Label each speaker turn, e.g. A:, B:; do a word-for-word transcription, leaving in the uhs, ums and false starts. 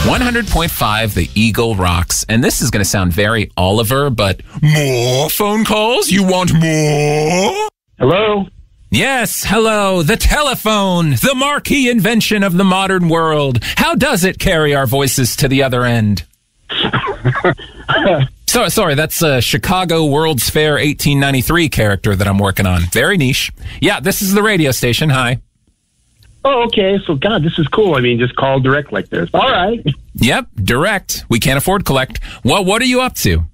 A: one hundred point five, the Eagle rocks. And this is going to sound very Oliver, but more phone calls? You want more?
B: Hello?
A: Yes, hello. The telephone, the marquee invention of the modern world. How does it carry our voices to the other end? So, sorry, that's a Chicago World's Fair eighteen ninety-three character that I'm working on. Very niche. Yeah, this is the radio station. Hi.
B: Oh, okay. So, God, this is cool. I mean, just call direct like this. All right.
A: Yep, direct. We can't afford collect. Well, what are you up to?